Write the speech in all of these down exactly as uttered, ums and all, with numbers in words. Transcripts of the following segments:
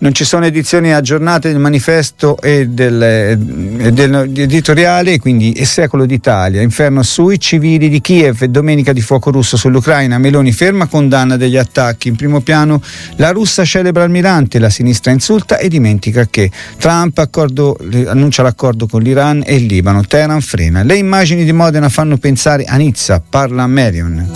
Non ci sono edizioni aggiornate del manifesto e del, e del editoriale, quindi è secolo d'Italia, inferno sui civili di Kiev, domenica di fuoco russo sull'Ucraina, Meloni ferma condanna degli attacchi, in primo piano la russa celebra Almirante, la sinistra insulta e dimentica che Trump accordo, annuncia l'accordo con l'Iran e il Libano, Teheran frena, le immagini di Modena fanno pensare a Nizza, parla Marion.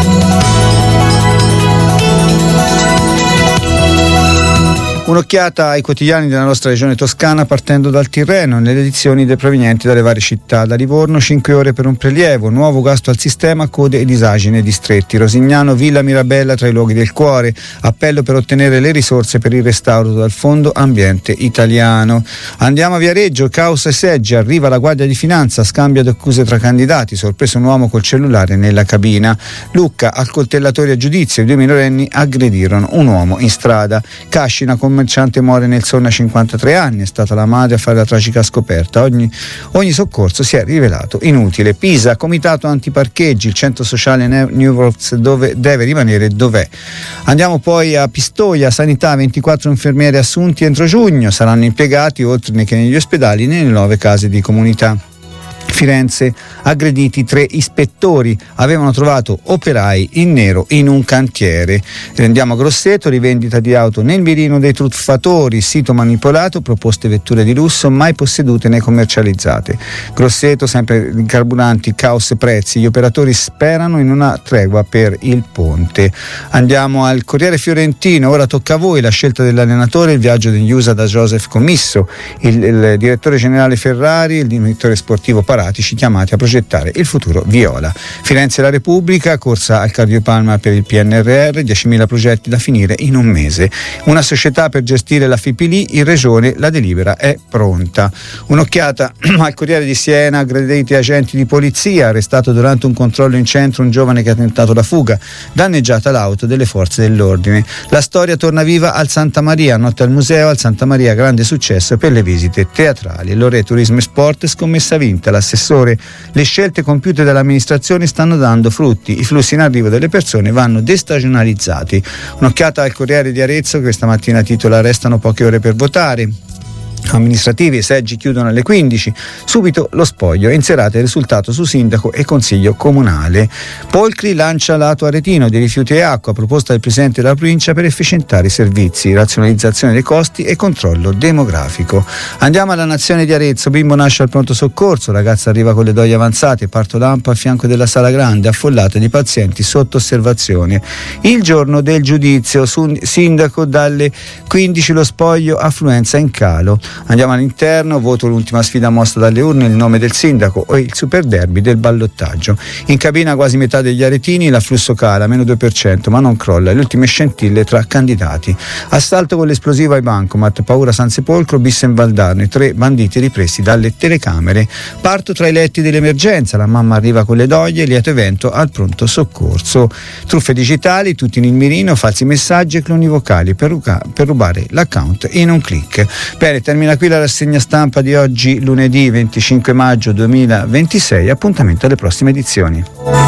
Un'occhiata ai quotidiani della nostra regione toscana partendo dal Tirreno, nelle edizioni provenienti dalle varie città. Da Livorno cinque ore per un prelievo, nuovo gasto al sistema, code e disagi nei distretti. Rosignano, Villa Mirabella tra i luoghi del cuore, appello per ottenere le risorse per il restauro dal Fondo Ambiente Italiano. Andiamo a Viareggio, caos e seggi, arriva la Guardia di Finanza, scambio di accuse tra candidati, sorpreso un uomo col cellulare nella cabina. Lucca, accoltellatori a giudizio, i due minorenni aggredirono un uomo in strada. Cascina, con commerciante muore nel sonno a cinquantatré anni, è stata la madre a fare la tragica scoperta. Ogni, ogni soccorso si è rivelato inutile. Pisa, comitato antiparcheggi, il centro sociale New Works dove deve rimanere dov'è. Andiamo poi a Pistoia, sanità, ventiquattro infermieri assunti entro giugno, saranno impiegati oltre che negli ospedali nelle nuove case di comunità. Firenze, aggrediti tre ispettori, avevano trovato operai in nero in un cantiere. Andiamo a Grosseto, rivendita di auto nel mirino dei truffatori, sito manipolato, proposte vetture di lusso mai possedute né commercializzate. Grosseto, sempre di carburanti, caos e prezzi, gli operatori sperano in una tregua per il ponte. Andiamo al Corriere Fiorentino, ora tocca a voi la scelta dell'allenatore, il viaggio degli U S A da Joseph Commisso, il, il direttore generale Ferrari, il direttore sportivo Paratici chiamati a progettare il futuro viola. Firenze La Repubblica, corsa al cardiopalma per il P N R R, diecimila progetti da finire in un mese. Una società per gestire la F I P L I, in regione la delibera è pronta. Un'occhiata al Corriere di Siena, aggrediti agenti di polizia, arrestato durante un controllo in centro un giovane che ha tentato la fuga, danneggiata l'auto delle forze dell'ordine. La storia torna viva al Santa Maria, notte al museo, al Santa Maria grande successo per le visite teatrali. Lore Turismo e Sport, scommessa vinta, l'assessore. Le scelte compiute dall'amministrazione stanno dando frutti, i flussi in arrivo delle persone vanno destagionalizzati. Un'occhiata al Corriere di Arezzo, che questa mattina titola restano poche ore per votare. Amministrativi, i seggi chiudono alle quindici, subito lo spoglio, in serata il risultato su sindaco e consiglio comunale. Polcri lancia lato aretino di rifiuti e acqua, proposta del presidente della provincia per efficientare i servizi, razionalizzazione dei costi e controllo demografico. Andiamo alla Nazione di Arezzo, bimbo nasce al pronto soccorso, ragazza arriva con le doglie avanzate, parto lampo a fianco della sala grande, affollata di pazienti sotto osservazione. Il giorno del giudizio, su sindaco dalle quindici lo spoglio, affluenza in calo. Andiamo all'interno, voto l'ultima sfida mossa dalle urne, il nome del sindaco o il super derby del ballottaggio. In cabina quasi metà degli aretini, l'afflusso cala, meno due per cento, ma non crolla, le ultime scintille tra candidati. Assalto con l'esplosivo ai bancomat, paura San Sepolcro, bis in Valdarno, tre banditi ripresi dalle telecamere. Parto tra i letti dell'emergenza, la mamma arriva con le doglie, lieto evento al pronto soccorso. Truffe digitali, tutti nel mirino, falsi messaggi e cloni vocali per, ruca- per rubare l'account in un click. Bene, termina qui la rassegna stampa di oggi, lunedì venticinque maggio duemilaventisei. Appuntamento alle prossime edizioni.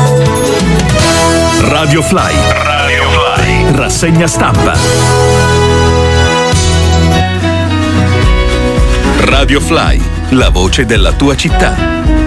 Radio Fly, Radio Fly, rassegna stampa. Radio Fly, la voce della tua città.